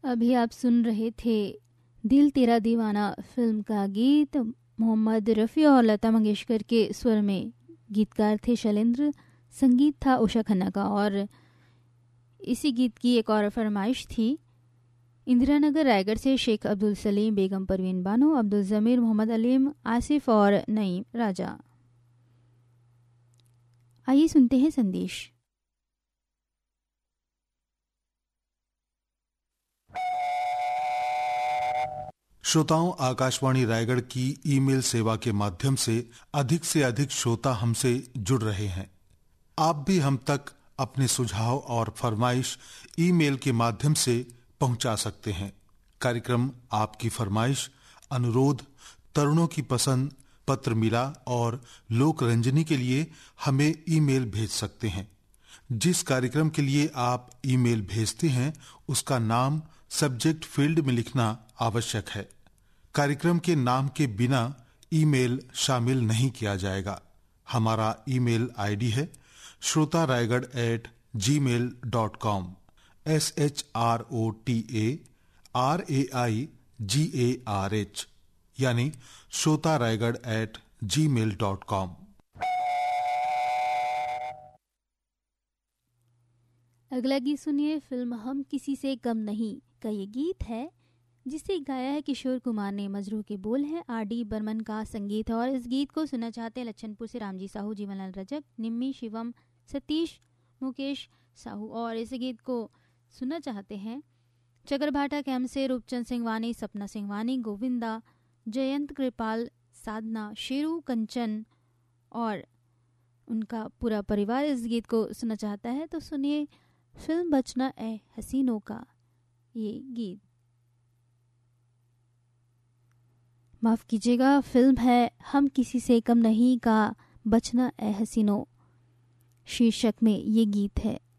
अभी आप सुन रहे थे दिल तेरा दीवाना फिल्म का गीत। मोहम्मद रफ़ी और लता मंगेशकर के स्वर में। गीतकार थे शैलेंद्र, संगीत था उषा खन्ना का। और इसी गीत की एक और फरमाइश थी इंदिरा नगर रायगढ़ से शेख अब्दुल सलीम, बेगम परवीन बानो, अब्दुल जमीर, मोहम्मद अलीम, आसिफ और नईम राजा। आइए सुनते हैं संदेश। श्रोताओं, आकाशवाणी रायगढ़ की ईमेल सेवा के माध्यम से अधिक श्रोता हमसे जुड़ रहे हैं। आप भी हम तक अपने सुझाव और फरमाइश ईमेल के माध्यम से पहुंचा सकते हैं। कार्यक्रम आपकी फरमाइश, अनुरोध, तरुणों की पसंद, पत्र मिला और लोक रंजनी के लिए हमें ईमेल भेज सकते हैं। जिस कार्यक्रम के लिए आप ईमेल भेजते हैं उसका नाम सब्जेक्ट फील्ड में लिखना आवश्यक है। कार्यक्रम के नाम के बिना ईमेल शामिल नहीं किया जाएगा। हमारा ईमेल आईडी है shrotaraigarh@gmail.com SHROTARAIGARH यानी shrotaraigarh@gmail.com। अगला गीत सुनिए। फिल्म हम किसी से कम नहीं का ये गीत है जिसे गाया है किशोर कुमार ने। मजरू के बोल है आर.डी. बर्मन का संगीत है। और इस गीत को सुनना चाहते हैं लच्छनपुर से रामजी साहू, जीवनलाल रजक, निम्मी, शिवम, सतीश, मुकेश साहू। और इस गीत को सुनना चाहते हैं चकरभाटा कैंप से रूपचंद सिंहवानी, सपना सिंहवानी, गोविंदा, जयंत, कृपाल, साधना, शेरू, कंचन और उनका पूरा परिवार इस गीत को सुनना चाहता है। तो सुनिए फिल्म बचना ए हसीनों का ये गीत। माफ़ कीजिएगा, फिल्म है हम किसी से कम नहीं का बचना ए हसीनों शीर्षक में ये गीत है।